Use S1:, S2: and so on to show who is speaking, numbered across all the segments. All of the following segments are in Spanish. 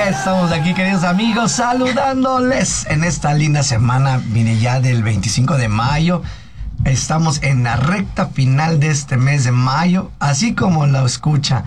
S1: Ya estamos aquí, queridos amigos, saludándoles en esta linda semana, mire, ya del 25 de mayo. Estamos en la recta final de este mes de mayo, así como lo escucha,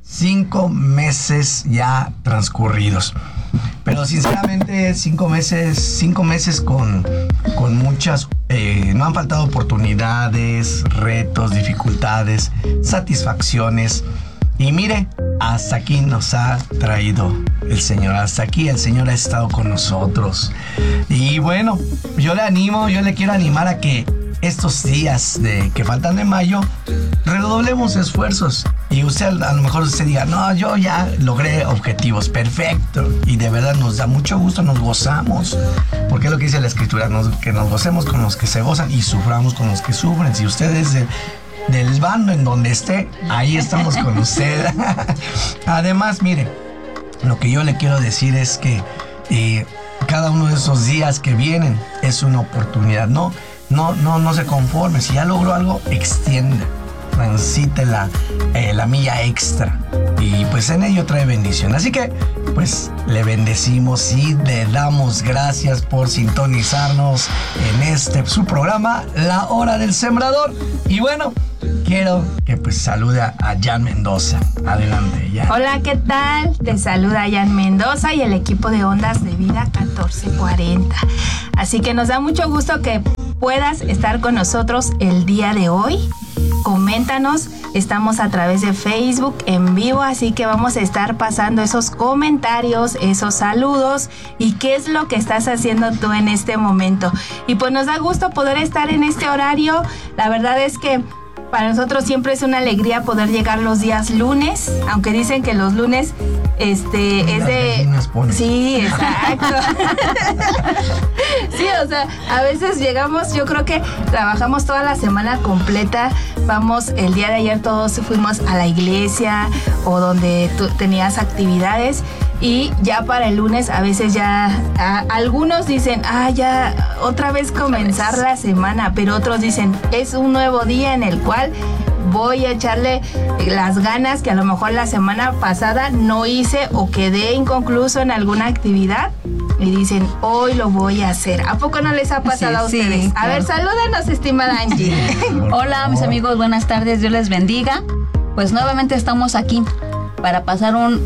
S1: 5 meses ya transcurridos. Pero sinceramente, 5 meses con muchas, no han faltado oportunidades, retos, dificultades, satisfacciones. Y mire, hasta aquí nos ha traído el Señor, hasta aquí el Señor ha estado con nosotros. Y bueno, yo le quiero animar a que estos días que faltan de mayo, redoblemos esfuerzos. Y usted, a lo mejor usted diga, no, yo ya logré objetivos, perfecto. Y de verdad nos da mucho gusto, nos gozamos. Porque es lo que dice la Escritura, que nos gocemos con los que se gozan y suframos con los que sufren. Si usted es del bando en donde esté, ahí estamos con usted. Además, mire, lo que yo le quiero decir es que cada uno de esos días que vienen es una oportunidad. No se conforme. Si ya logró algo, extienda, transite la milla extra, y pues en ello trae bendición. Así que pues le bendecimos y le damos gracias por sintonizarnos en su programa, La Hora del Sembrador. Y bueno, quiero que pues salude a Jan Mendoza. Adelante, Jan.
S2: Hola, ¿qué tal? Te saluda Jan Mendoza y el equipo de Ondas de Vida 1440. Así que nos da mucho gusto que puedas estar con nosotros el día de hoy. Coméntanos, estamos a través de Facebook en vivo, así que vamos a estar pasando esos comentarios, esos saludos y qué es lo que estás haciendo tú en este momento. Y pues nos da gusto poder estar en este horario. La verdad es que para nosotros siempre es una alegría poder llegar los días lunes, aunque dicen que los lunes es de... Sí, exacto. Sí, o sea, a veces llegamos, yo creo que trabajamos toda la semana completa, vamos, el día de ayer todos fuimos a la iglesia o donde tú tenías actividades. Y ya para el lunes a veces ya algunos dicen, ya otra vez comenzar la semana, pero otros dicen, es un nuevo día en el cual voy a echarle las ganas que a lo mejor la semana pasada no hice o quedé inconcluso en alguna actividad. Y dicen, hoy lo voy a hacer. ¿A poco no les ha pasado a ustedes? Sí, claro. A ver, salúdanos, estimada Angie.
S3: Hola, mis amigos, buenas tardes, Dios les bendiga. Pues nuevamente estamos aquí para pasar un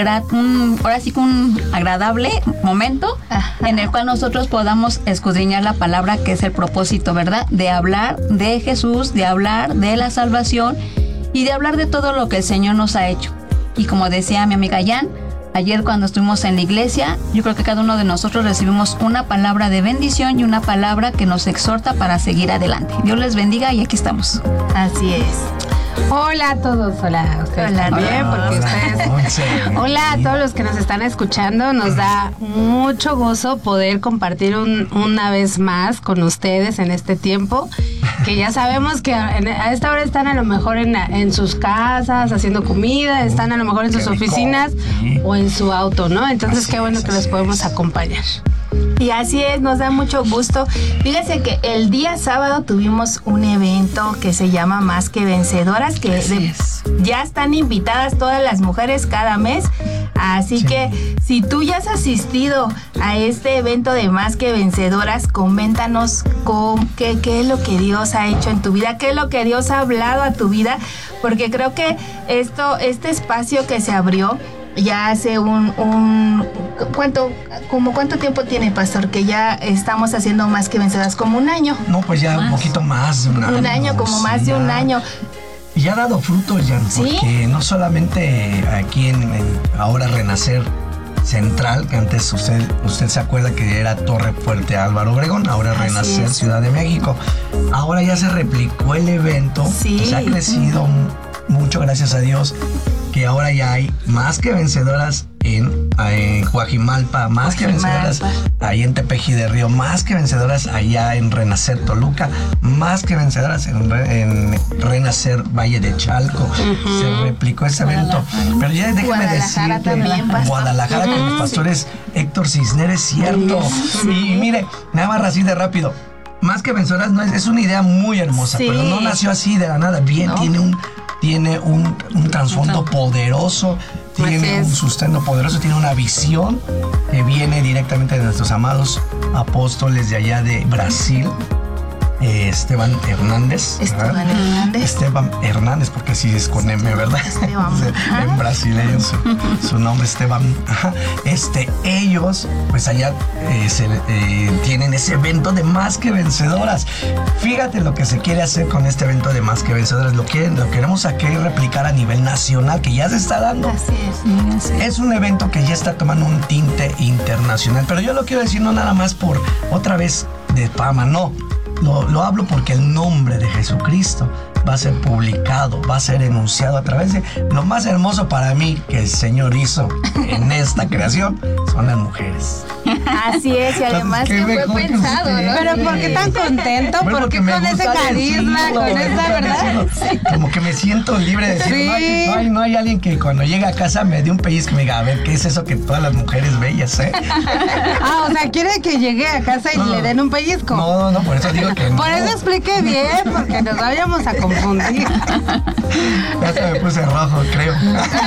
S3: agradable momento. Ajá. En el cual nosotros podamos escudriñar la palabra, que es el propósito, ¿verdad? De hablar de Jesús, de hablar de la salvación y de hablar de todo lo que el Señor nos ha hecho. Y como decía mi amiga Jan, ayer cuando estuvimos en la iglesia, yo creo que cada uno de nosotros recibimos una palabra de bendición y una palabra que nos exhorta para seguir adelante. Dios les bendiga y aquí estamos.
S2: Así es.
S4: Hola a todos, hola a ustedes también, porque ustedes... Hola a todos los que nos están escuchando, nos da mucho gozo poder compartir una vez más con ustedes en este tiempo, que ya sabemos que a esta hora están a lo mejor en sus casas haciendo comida, están a lo mejor en sus oficinas o en su auto, ¿no? Entonces qué bueno que los podemos acompañar.
S2: Y así es, nos da mucho gusto. Fíjense que el día sábado tuvimos un evento que se llama Más que Vencedoras, que ya están invitadas todas las mujeres cada mes. Así que si tú ya has asistido a este evento de Más que Vencedoras, coméntanos qué es lo que Dios ha hecho en tu vida, qué es lo que Dios ha hablado a tu vida, porque creo que este espacio que se abrió ya hace ¿cuánto tiempo tiene, pastor? Que ya estamos haciendo Más que Vencedoras, como un año.
S1: No, pues ya un poquito más.
S2: Un año, como más de un año.
S1: Y ha dado frutos, Jan, porque no solamente aquí en ahora Renacer Central, que antes usted se acuerda que era Torre Fuerte Álvaro Obregón, ahora Renacer Ciudad de México. Ahora ya se replicó el evento, se ha crecido mucho, gracias a Dios, que ahora ya hay Más que Vencedoras en Coajimalpa, más que vencedoras ahí en Tepeji de Río, más que vencedoras allá en Renacer Toluca, más que vencedoras en Renacer Valle de Chalco. Se replicó ese evento. Pero ya déjame decirte, también, Guadalajara con los pastores Héctor Cisneros, cierto. Y mire, nada más así de rápido. Más que vencedoras es una idea muy hermosa, pero no nació así de la nada. Bien, tiene un trasfondo poderoso tiene un sustento poderoso, tiene una visión que viene directamente de nuestros amados apóstoles de allá de Brasil. Esteban Hernández. Esteban Hernández, porque así es con M, ¿verdad? Esteban. En brasileño su nombre Esteban. Ellos, pues allá tienen ese evento de Más que Vencedoras. Fíjate lo que se quiere hacer con este evento de Más que Vencedoras. Lo queremos aquí replicar a nivel nacional, que ya se está dando.
S2: Así es.
S1: Es un evento que ya está tomando un tinte internacional, pero yo lo quiero decir no nada más por otra vez de fama, no. Lo hablo porque el nombre de Jesucristo va a ser publicado, va a ser enunciado a través de lo más hermoso para mí que el Señor hizo en esta creación, son las mujeres.
S2: Así es, y además que fue pensado, ¿no?
S4: Pero ¿por qué tan contento? ¿Por qué con ese carisma, con esa verdad?
S1: Como que me siento libre de decir,
S4: sí.
S1: no hay alguien que cuando llegue a casa me dé un pellizco y me diga, a ver, ¿qué es eso que todas las mujeres bellas,
S4: o sea, ¿quiere que llegue a casa y le den un pellizco?
S1: No, por eso digo que no.
S4: Por eso explique bien, porque nos vayamos a confundir.
S1: Ya se me puse rojo, creo.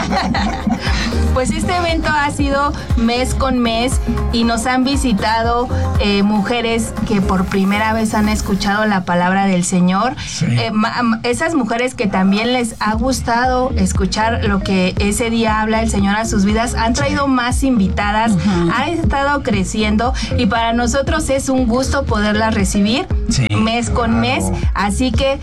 S2: Pues este evento ha sido mes con mes y nos han visitado mujeres que por primera vez han escuchado la palabra del Señor.
S1: Sí.
S2: Esas mujeres que también les ha gustado escuchar lo que ese día habla el Señor a sus vidas, han traído más invitadas, ha estado creciendo y para nosotros es un gusto poderlas recibir mes con mes. Así que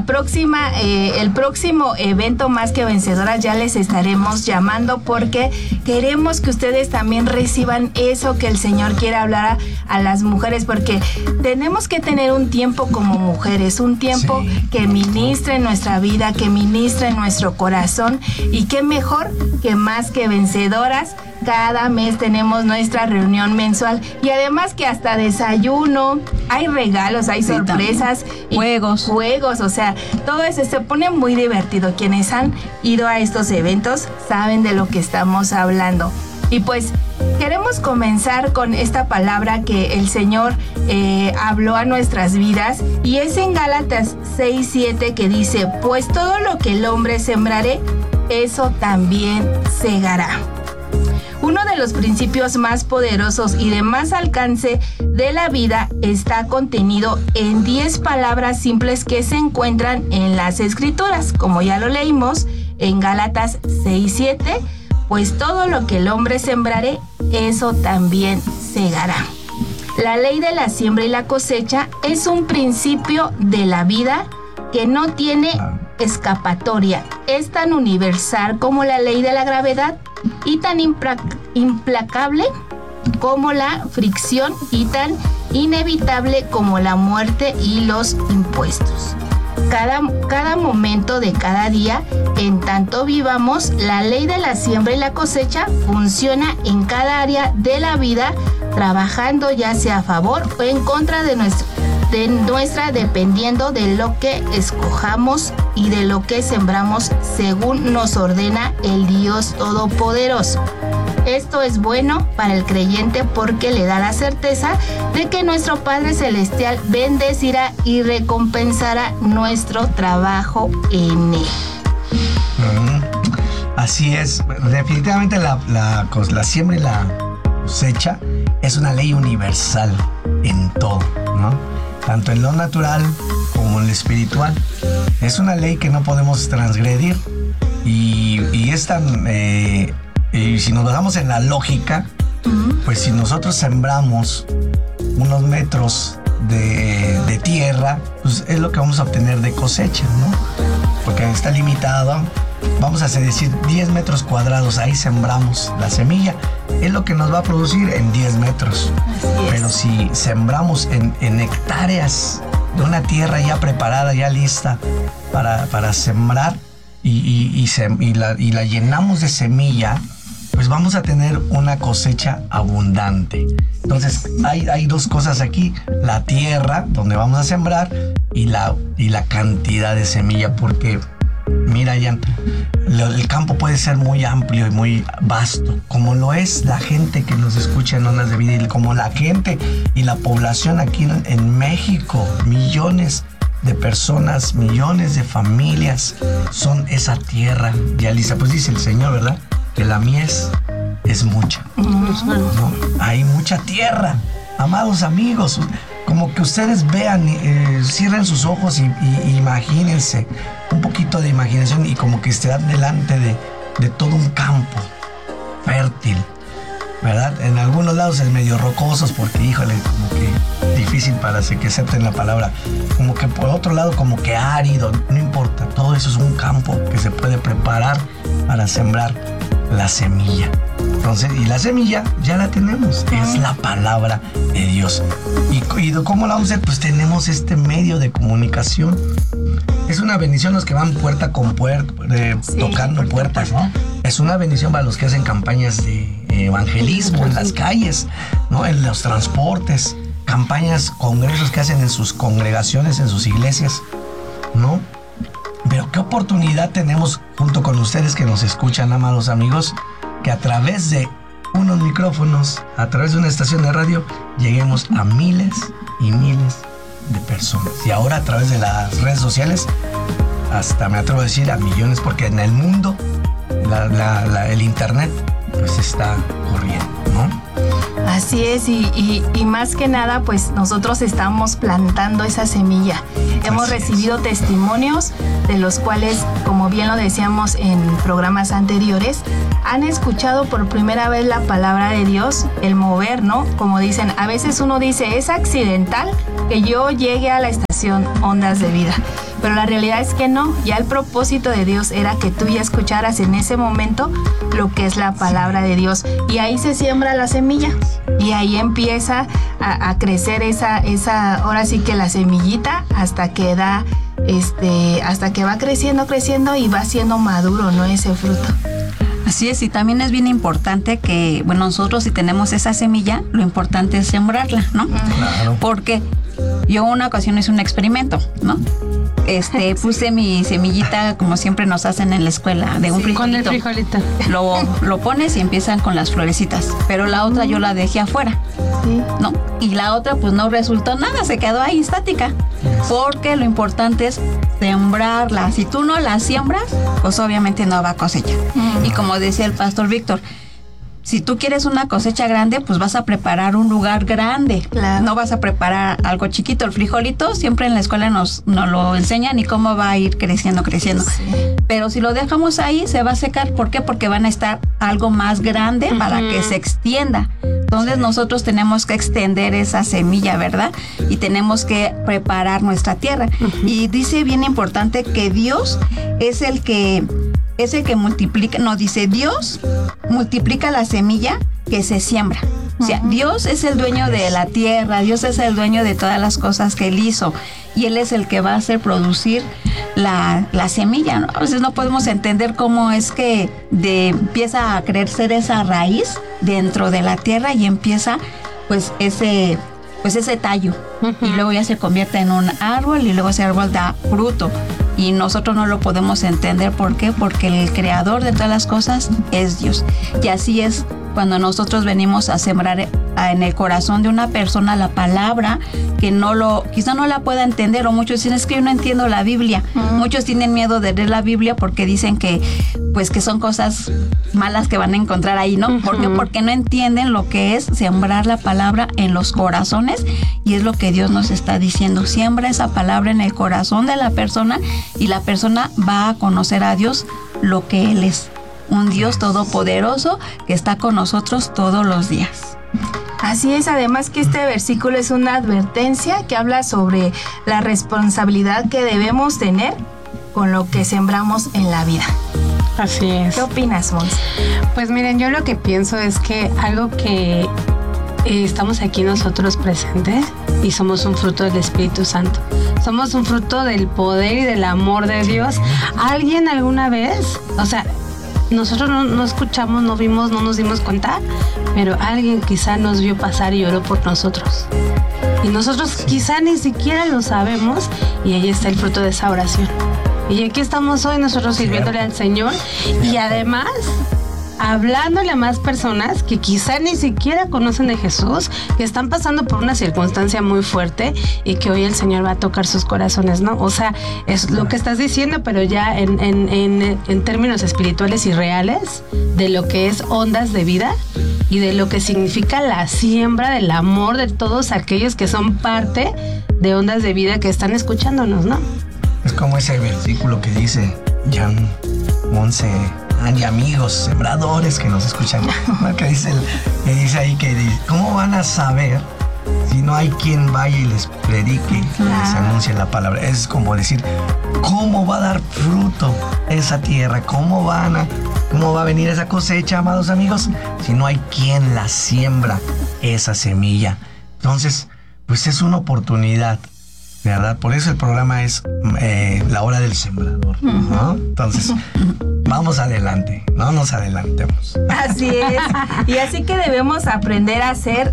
S2: el próximo evento Más que Vencedoras ya les estaremos llamando porque queremos que ustedes también reciban eso que el Señor quiere hablar a las mujeres, porque tenemos que tener un tiempo como mujeres, un tiempo que ministre en nuestra vida, que ministre en nuestro corazón, y qué mejor que Más que Vencedoras. Cada mes tenemos nuestra reunión mensual y además que hasta desayuno, hay regalos, hay sorpresas,
S3: juegos,
S2: o sea, todo eso se pone muy divertido. Quienes han ido a estos eventos saben de lo que estamos hablando. Y pues queremos comenzar con esta palabra que el Señor habló a nuestras vidas, y es en Gálatas 6:7 que dice: pues todo lo que el hombre sembrare, eso también segará. Uno de los principios más poderosos y de más alcance de la vida está contenido en 10 palabras simples que se encuentran en las Escrituras, como ya lo leímos en Gálatas 6:7, pues todo lo que el hombre sembrare, eso también segará. La ley de la siembra y la cosecha es un principio de la vida que no tiene escapatoria. Es tan universal como la ley de la gravedad y tan implacable como la fricción y tan inevitable como la muerte y los impuestos. Cada momento de cada día, en tanto vivamos, la ley de la siembra y la cosecha funciona en cada área de la vida, trabajando ya sea a favor o en contra de nuestra, dependiendo de lo que escojamos y de lo que sembramos, según nos ordena el Dios Todopoderoso. Esto es bueno para el creyente porque le da la certeza de que nuestro Padre Celestial bendecirá y recompensará nuestro trabajo en Él.
S1: Así es, definitivamente la siembra y la cosecha es una ley universal en todo, ¿no? Tanto en lo natural como en lo espiritual. Es una ley que no podemos transgredir y es tan... Y si nos basamos en la lógica, pues si nosotros sembramos unos metros de tierra, pues es lo que vamos a obtener de cosecha, ¿no? Porque está limitado, vamos a decir 10 metros cuadrados, ahí sembramos la semilla, es lo que nos va a producir en 10 metros. Pero si sembramos en hectáreas de una tierra ya preparada, ya lista para sembrar y la llenamos de semilla, pues vamos a tener una cosecha abundante. Entonces hay dos cosas aquí: la tierra donde vamos a sembrar y la cantidad de semilla, porque mira, Jan, el campo puede ser muy amplio y muy vasto, como lo es la gente que nos escucha en Ondas de Vida, y como la gente y la población aquí en México, millones de personas, millones de familias son esa tierra ya lista. Pues dice el Señor, ¿verdad? que la mies es mucha, ¿no? Hay mucha tierra. Amados amigos, como que ustedes vean, cierren sus ojos y imagínense, un poquito de imaginación, y como que estén delante de todo un campo fértil, ¿verdad? En algunos lados es medio rocosos porque, híjole, como que difícil para que acepten la palabra. Como que por otro lado, como que árido, no importa. Todo eso es un campo que se puede preparar para sembrar la semilla. Entonces, y la semilla ya la tenemos, es la palabra de Dios. ¿Y cómo la vamos a hacer? Pues tenemos este medio de comunicación. Es una bendición los que van puerta con puerta, tocando puertas, ¿no? Es una bendición para los que hacen campañas de evangelismo en las calles, ¿no? En los transportes, campañas, congresos que hacen en sus congregaciones, en sus iglesias, ¿no? Pero qué oportunidad tenemos junto con ustedes que nos escuchan, amados amigos, que a través de unos micrófonos, a través de una estación de radio, lleguemos a miles y miles de personas. Y ahora a través de las redes sociales, hasta me atrevo a decir a millones, porque en el mundo el internet pues está corriendo, ¿no?
S2: Así es, y más que nada, pues nosotros estamos plantando esa semilla. Hemos recibido testimonios de los cuales, como bien lo decíamos en programas anteriores, han escuchado por primera vez la palabra de Dios, el mover, ¿no? Como dicen, a veces uno dice, es accidental que yo llegue a la estación Ondas de Vida. Pero la realidad es que no, ya el propósito de Dios era que tú ya escucharas en ese momento lo que es la palabra de Dios. Y ahí se siembra la semilla y ahí empieza a crecer esa, ahora sí que la semillita hasta que da, hasta que va creciendo y va siendo maduro, ¿no? Ese fruto.
S3: Así es, y también es bien importante que, bueno, nosotros si tenemos esa semilla, lo importante es sembrarla, ¿no?
S1: Claro.
S3: Porque yo una ocasión hice un experimento, ¿no? Puse mi semillita, como siempre nos hacen en la escuela, de un frijolito.
S4: Con el frijolito.
S3: Lo pones y empiezan con las florecitas. Pero la otra yo la dejé afuera.
S2: Sí.
S3: ¿No? Y la otra pues no resultó nada, se quedó ahí estática. Porque lo importante es sembrarla. Si tú no la siembras, pues obviamente no va a cosecha. Y como decía el pastor Víctor, si tú quieres una cosecha grande, pues vas a preparar un lugar grande.
S2: Claro.
S3: No vas a preparar algo chiquito. El frijolito siempre en la escuela nos lo enseñan y cómo va a ir creciendo. Sí. Pero si lo dejamos ahí, se va a secar. ¿Por qué? Porque van a estar algo más grande para que se extienda. Entonces nosotros tenemos que extender esa semilla, ¿verdad? Y tenemos que preparar nuestra tierra. Y dice bien importante que Dios es el que multiplica, no, dice Dios multiplica la semilla que se siembra. O sea, Dios es el dueño de la tierra, Dios es el dueño de todas las cosas que Él hizo y Él es el que va a hacer producir la semilla, ¿no? A veces no podemos entender cómo es que empieza a crecer esa raíz dentro de la tierra y empieza pues ese tallo y luego ya se convierte en un árbol y luego ese árbol da fruto. Y nosotros no lo podemos entender. ¿Por qué? Porque el creador de todas las cosas es Dios. Y así es cuando nosotros venimos a sembrar en el corazón de una persona la palabra que quizá no la pueda entender, o muchos dicen, es que yo no entiendo la Biblia. Muchos tienen miedo de leer la Biblia porque dicen que son cosas malas que van a encontrar ahí, ¿no? ¿Por qué? Porque no entienden lo que es sembrar la palabra en los corazones, y es lo que Dios nos está diciendo. Siembra esa palabra en el corazón de la persona y la persona va a conocer a Dios, lo que Él es, un Dios todopoderoso que está con nosotros todos los días.
S2: Así es, además que este versículo es una advertencia que habla sobre la responsabilidad que debemos tener con lo que sembramos en la vida.
S4: Así es.
S2: ¿Qué opinas, Mons?
S4: Pues miren, yo lo que pienso es que algo que estamos aquí nosotros presentes y somos un fruto del Espíritu Santo. Somos un fruto del poder y del amor de Dios. ¿Alguien alguna vez, o sea, nosotros no escuchamos, no vimos, no nos dimos cuenta, pero alguien quizá nos vio pasar y oró por nosotros? Y nosotros quizá ni siquiera lo sabemos, y ahí está el fruto de esa oración. Y aquí estamos hoy nosotros sirviéndole al Señor, y además hablándole a más personas que quizá ni siquiera conocen de Jesús, que están pasando por una circunstancia muy fuerte y que hoy el Señor va a tocar sus corazones, ¿no? O sea, es lo que estás diciendo, pero ya en términos espirituales y reales de lo que es Ondas de Vida y de lo que significa la siembra del amor de todos aquellos que son parte de Ondas de Vida que están escuchándonos, ¿no?
S1: Es como ese versículo que dice Jan, Monse, y amigos, sembradores que nos escuchan, ¿no? que dice ahí ¿cómo van a saber si no hay quien vaya y les predique, les anuncie la palabra? Es como decir, ¿cómo va a dar fruto esa tierra? ¿Cómo va a venir esa cosecha, amados amigos? Si no hay quien la siembra esa semilla. Entonces, pues es una oportunidad, ¿verdad? Por eso el programa es la hora del sembrador, ¿no? Entonces, vamos adelante, no nos adelantemos.
S2: Así es. Y así que debemos aprender a hacer,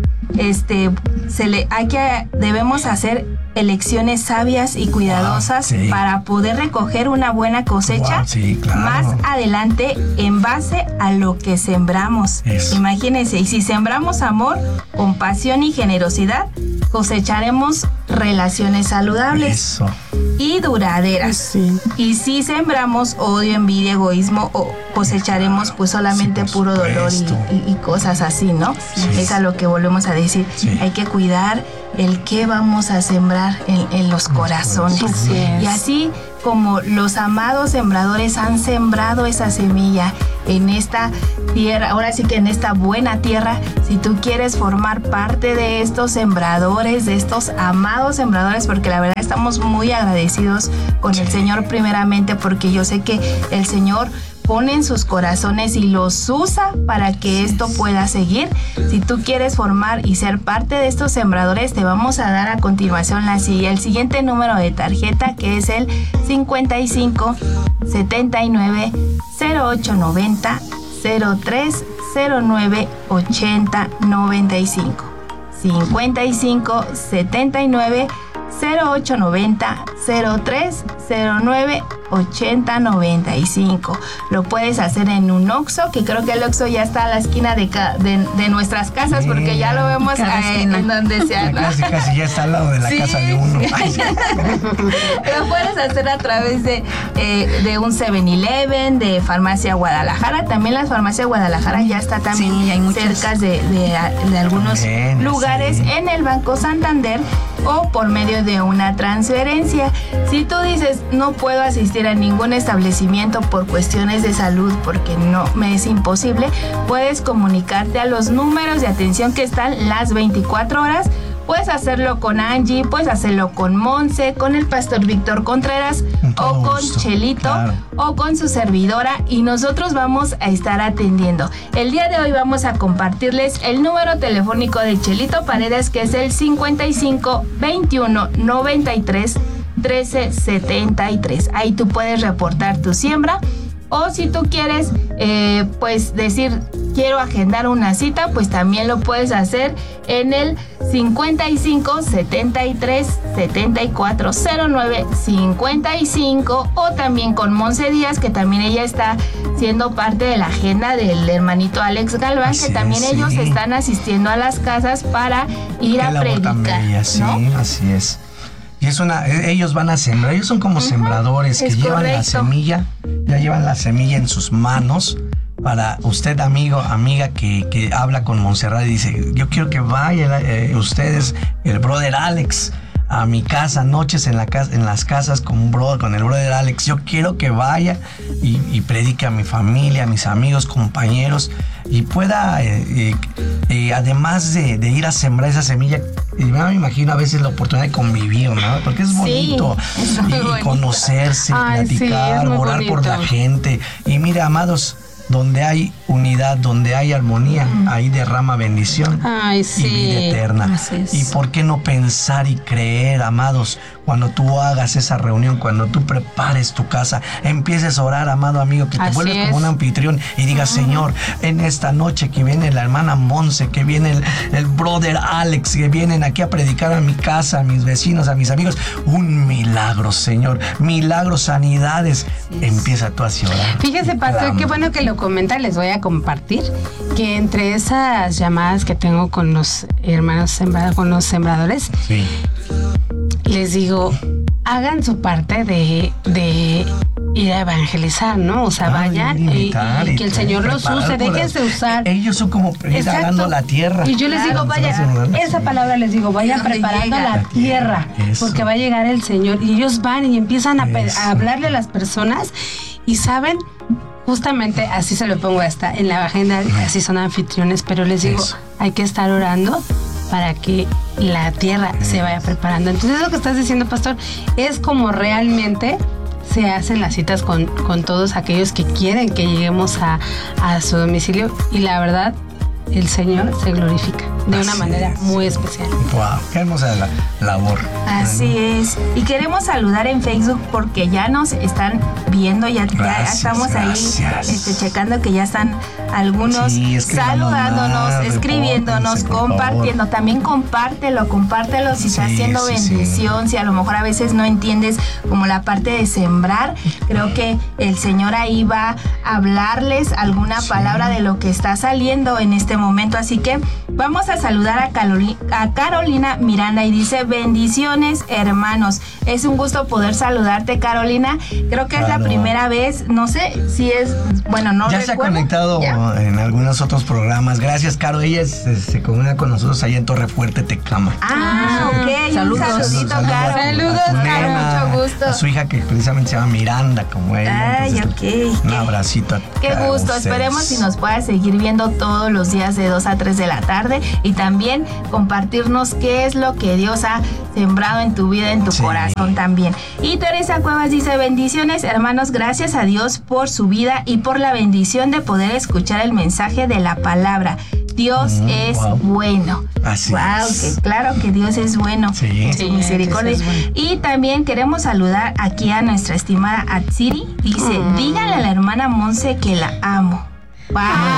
S2: debemos hacer elecciones sabias y cuidadosas para poder recoger una buena cosecha más adelante en base a lo que sembramos. Eso. Imagínense, y si sembramos amor, compasión y generosidad, cosecharemos relaciones saludables y duraderas. Sí. Y si sembramos odio, envidia, egoísmo, cosecharemos pues solamente puro dolor y cosas así, ¿no? Sí. Es a lo que volvemos a decir. Sí. Hay que cuidar el qué vamos a sembrar en los corazones. Sí. Y así como los amados sembradores han sembrado esa semilla en esta tierra, ahora sí que en esta buena tierra, si tú quieres formar parte de estos sembradores, de estos amados sembradores, porque la verdad estamos muy agradecidos con el Señor primeramente, porque yo sé que el Señor pone en sus corazones y los usa para que esto pueda seguir. Si tú quieres formar y ser parte de estos sembradores, te vamos a dar a continuación el siguiente número de tarjeta, que es el 55 79 08 90 03 09 80 95. 55 79 08 90 03 09 80 95. Lo puedes hacer en un Oxxo, que creo que el Oxxo ya está a la esquina de nuestras casas, porque ya lo vemos en donde sea, ¿no?
S1: Casi ya está al lado de la casa de uno.
S2: Lo puedes hacer a través de un 7-Eleven, de Farmacia Guadalajara. También la Farmacia Guadalajara ya está también cerca de algunos lugares en el Banco Santander o por medio de una transferencia. Si tú dices, no puedo asistir a ningún establecimiento por cuestiones de salud porque no me es imposible, puedes comunicarte a los números de atención que están las 24 horas. Puedes hacerlo con Angie, puedes hacerlo con Monse, con el pastor Víctor Contreras o con Chelito o con su servidora, y nosotros vamos a estar atendiendo. El día de hoy vamos a compartirles el número telefónico de Chelito Paredes, que es el 55 21 93 13 73. Ahí tú puedes reportar tu siembra, o si tú quieres pues decir quiero agendar una cita, pues también lo puedes hacer en el 55 73 74 09 55, o también con Monse Díaz, que también ella está siendo parte de la agenda del hermanito Alex Galván, que también ellos están asistiendo a las casas para ir a predicar, ¿no?
S1: Sí, así es. Y ellos van a sembrar, ellos son como sembradores que llevan la semilla, ya llevan la semilla en sus manos. Para usted, amigo, amiga, que habla con Montserrat y dice, yo quiero que vaya ustedes, el brother Alex, a mi casa, noches en las casas con el brother Alex. Yo quiero que vaya y predique a mi familia, a mis amigos, compañeros, y pueda, además de ir a sembrar esa semilla, y me imagino a veces la oportunidad de convivir, ¿no? Porque es bonito, y conocerse, platicar, orar por la gente. Y mira, amados, donde hay unidad, donde hay armonía, ahí derrama bendición y vida eterna. Y por qué no pensar y creer, amados, cuando tú hagas esa reunión, cuando tú prepares tu casa, empieces a orar, amado amigo, que te vuelves como un anfitrión y digas, Señor, en esta noche que viene la hermana Monse, que viene el brother Alex, que vienen aquí a predicar a mi casa, a mis vecinos, a mis amigos, un milagro, Señor, milagros, sanidades. Empieza tú así a orar.
S4: Fíjese, pastor, qué bueno que lo comenta, les voy a compartir que entre esas llamadas que tengo con los hermanos con los sembradores,
S1: sí,
S4: les digo, hagan su parte de ir a evangelizar, ¿no? O sea, vayan y que el Señor los use, déjense usar.
S1: Ellos son como ir dando la tierra.
S4: Y yo les digo, vayan, esa palabra les digo, vayan preparando la tierra, porque va a llegar el Señor. Y ellos van y empiezan a hablarle a las personas y saben, justamente así se lo pongo hasta en la agenda, así son anfitriones, pero les digo, hay que estar orando para que la tierra se vaya preparando. Entonces, lo que estás diciendo, pastor, es como realmente se hacen las citas con todos aquellos que quieren que lleguemos a su domicilio, y la verdad, el Señor se glorifica de una manera muy especial.
S1: Wow, qué hermosa labor.
S2: Así es. Y queremos saludar en Facebook porque ya nos están viendo, ya estamos ahí checando que ya están algunos saludándonos, escribiéndonos, compartiendo. También compártelo si está haciendo bendición, si a lo mejor a veces no entiendes como la parte de sembrar, creo que el Señor ahí va a hablarles alguna palabra de lo que está saliendo en este momento. Así que vamos a saludar a Carolina Miranda y dice: bendiciones, hermanos. Es un gusto poder saludarte, Carolina. Creo que es la primera vez, no sé si es, bueno, no
S1: ya
S2: recuerdo.
S1: Se ha conectado en algunos otros programas. Gracias, Caro. Ella se comunica con nosotros allá en Torrefuerte, Tecama.
S2: Ok.
S3: Saludos.
S2: Un saludito, Caro.
S4: Saludos, Caro. Mucho gusto.
S1: A su hija, que precisamente se llama Miranda, como ella. Entonces, un abracito.
S2: Qué gusto. Esperemos si nos puedas seguir viendo todos los días de 2 a 3 de la tarde y también compartirnos qué es lo que Dios ha sembrado en tu vida, en tu corazón también. Y Teresa Cuevas dice: bendiciones, hermanos, gracias a Dios por su vida y por la bendición de poder escuchar el mensaje de la palabra. Dios es bueno.
S1: Así es.
S2: Que claro que Dios es bueno.
S1: Sí.
S2: Su misericordia. Es bueno. Y también queremos saludar aquí a nuestra estimada Atsiri. Dice: dígale a la hermana Monse que la amo.
S1: No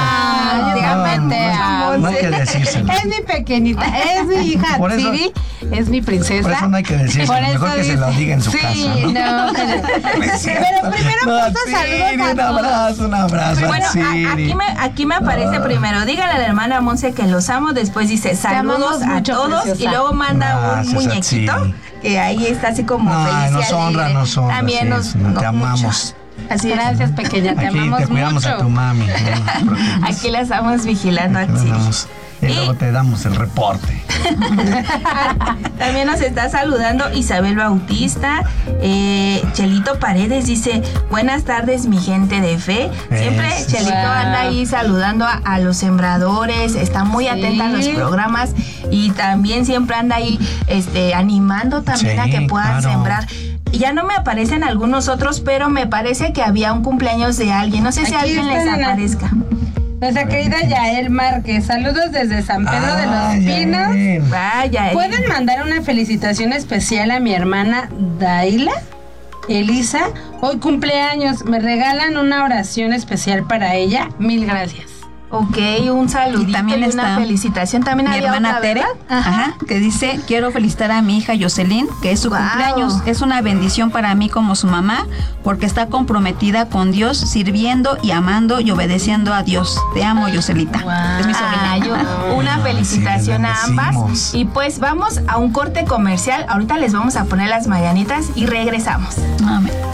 S1: hay que decírselo.
S4: Es mi pequeñita, es mi hija Atsiri, es mi princesa.
S1: Por eso no hay que decírselo. Mejor que se lo diga en su casa, ¿no?
S4: Pero primero saludos.
S1: Un abrazo.
S2: Bueno, aquí me aparece primero: dígale a la hermana Monse que los amo. Después dice: saludos a todos, preciosa. Y luego manda un muñequito que ahí está así como feliz.
S1: Nos honra.
S2: También
S1: te amamos.
S2: Así es.
S4: Gracias, pequeña, te amamos mucho.
S1: Te cuidamos a tu mami.
S2: Aquí la estamos vigilando, Atsiri.
S1: Y luego te damos el reporte.
S2: También nos está saludando Isabel Bautista. Chelito Paredes dice: buenas tardes, mi gente de fe. Siempre Chelito anda ahí saludando a los sembradores, está muy atenta a los programas y también siempre anda ahí animando también a que puedan sembrar. Ya no me aparecen algunos otros, pero me parece que había un cumpleaños de alguien. No sé si alguien les aparezca.
S4: Nuestra querida Yael Márquez, saludos desde San Pedro de los Pinos.
S2: Vaya.
S4: ¿Pueden mandar una felicitación especial a mi hermana Daila Elisa? Hoy cumpleaños, me regalan una oración especial para ella. Mil gracias.
S2: Ok, un saludito y también una felicitación. También
S3: mi hermana Tere, que dice: quiero felicitar a mi hija Jocelyn, que es su cumpleaños. Es una bendición para mí como su mamá, porque está comprometida con Dios, sirviendo y amando y obedeciendo a Dios. Te amo, Jocelita. Es mi sobrina.
S2: Una felicitación a ambas. Y pues vamos a un corte comercial. Ahorita les vamos a poner las mañanitas y regresamos.
S3: Amén.